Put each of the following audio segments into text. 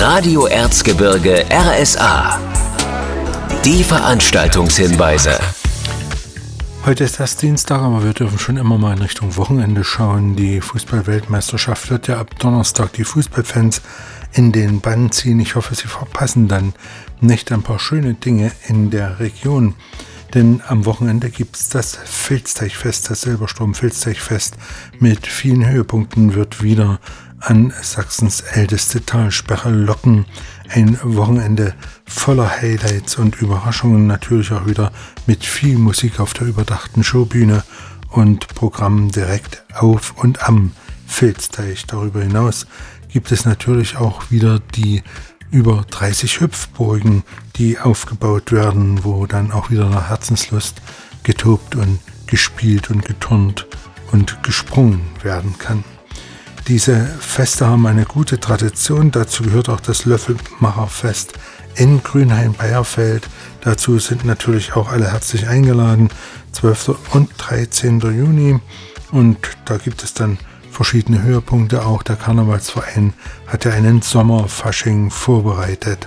Radio Erzgebirge RSA. Die Veranstaltungshinweise. Heute ist erst Dienstag, aber wir dürfen schon immer mal in Richtung Wochenende schauen. Die Fußball-Weltmeisterschaft wird ja ab Donnerstag die Fußballfans in den Bann ziehen. Ich hoffe, sie verpassen dann nicht ein paar schöne Dinge in der Region. Denn am Wochenende gibt es das Vilsteichfest, das Silberstrom-Vilsteichfest mit vielen Höhepunkten wird wieder an Sachsens älteste Talsperre locken. Ein Wochenende voller Highlights und Überraschungen, natürlich auch wieder mit viel Musik auf der überdachten Showbühne und Programm direkt auf und am Vilsteich. Darüber hinaus gibt es natürlich auch wieder die über 30 Hüpfburgen, die aufgebaut werden, wo dann auch wieder nach Herzenslust getobt und gespielt und geturnt und gesprungen werden kann. Diese Feste haben eine gute Tradition, dazu gehört auch das Löffelmacherfest in Grünhain-Beierfeld. Dazu sind natürlich auch alle herzlich eingeladen, 12. und 13. Juni, und da gibt es dann verschiedene Höhepunkte. Auch der Karnevalsverein hat ja einen Sommerfasching vorbereitet.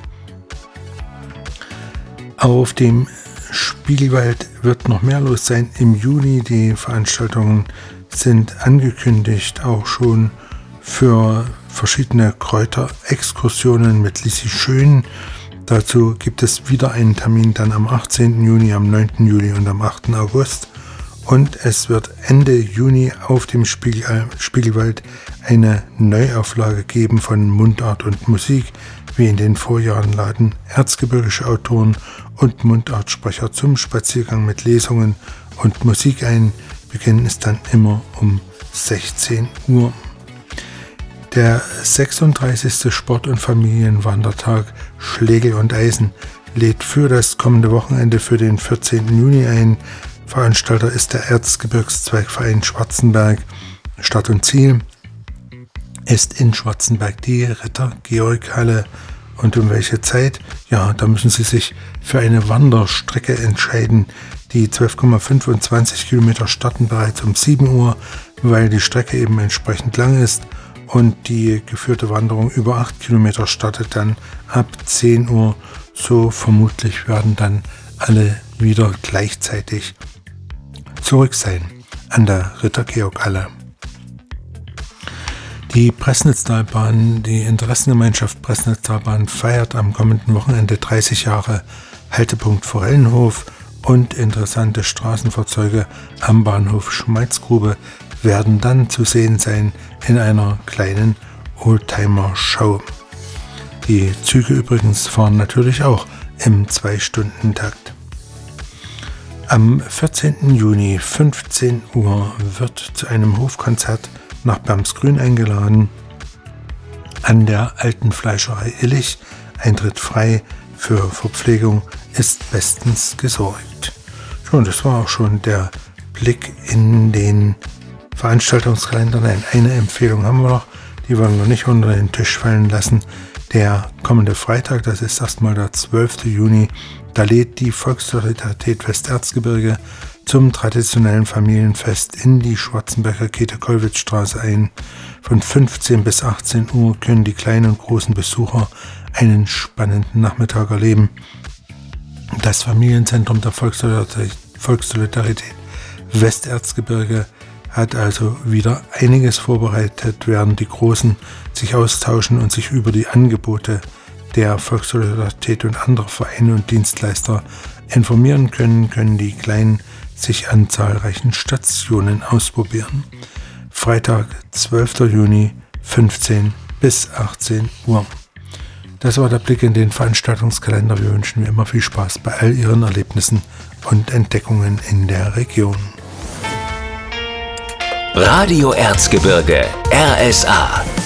Auf dem Spiegelwald wird noch mehr los sein im Juni. Die Veranstaltungen sind angekündigt, auch schon für verschiedene Kräuterexkursionen mit Lissi Schön. Dazu gibt es wieder einen Termin dann am 18. Juni, am 9. Juli und am 8. August. Und es wird Ende Juni auf dem Spiegelwald eine Neuauflage geben von Mundart und Musik. Wie in den Vorjahren laden erzgebirgische Autoren und Mundartsprecher zum Spaziergang mit Lesungen und Musik ein. Beginn ist dann immer um 16 Uhr. Der 36. Sport- und Familienwandertag Schlegel und Eisen lädt für das kommende Wochenende für den 14. Juni ein. Veranstalter ist der Erzgebirgszweigverein Schwarzenberg. Start und Ziel ist in Schwarzenberg die Ritter-Georg-Halle. Und um welche Zeit? Ja, da müssen Sie sich für eine Wanderstrecke entscheiden. Die 12,25 Kilometer starten bereits um 7 Uhr, weil die Strecke eben entsprechend lang ist. Und die geführte Wanderung über 8 Kilometer startet dann ab 10 Uhr. So vermutlich werden dann alle wieder gleichzeitig zurück sein an der Ritter-Georg-Halle. Die Pressnitztalbahn, die Interessengemeinschaft Pressnitztalbahn feiert am kommenden Wochenende 30 Jahre Haltepunkt Forellenhof, und interessante Straßenfahrzeuge am Bahnhof Schmalzgrube werden dann zu sehen sein in einer kleinen Oldtimer-Show. Die Züge übrigens fahren natürlich auch im 2-Stunden-Takt. Am 14. Juni, 15 Uhr, wird zu einem Hofkonzert nach Bermsgrün eingeladen. An der alten Fleischerei Illich, Eintritt frei, für Verpflegung ist bestens gesorgt. Schon, das war auch schon der Blick in den Veranstaltungskalender. Nein, eine Empfehlung haben wir noch, die wollen wir nicht unter den Tisch fallen lassen. Der kommende Freitag, das ist erstmal der 12. Juni, da lädt die Volkssolidarität Westerzgebirge zum traditionellen Familienfest in die Schwarzenberger Käthe-Kollwitz-Straße ein. Von 15 bis 18 Uhr können die kleinen und großen Besucher einen spannenden Nachmittag erleben. Das Familienzentrum der Volkssolidarität Westerzgebirge hat also wieder einiges vorbereitet, während die Großen sich austauschen und sich über die Angebote der Volkssolidarität und anderer Vereine und Dienstleister informieren können, können die Kleinen sich an zahlreichen Stationen ausprobieren. Freitag, 12. Juni, 15 bis 18 Uhr. Das war der Blick in den Veranstaltungskalender. Wir wünschen wie immer viel Spaß bei all Ihren Erlebnissen und Entdeckungen in der Region. Radio Erzgebirge RSA.